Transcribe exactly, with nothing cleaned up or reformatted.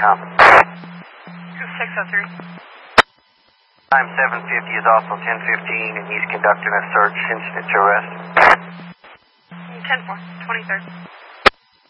com. two six oh three. Time seven fifty is also ten fifteen, and he's conducting a search incident to arrest. ten four, twenty-third.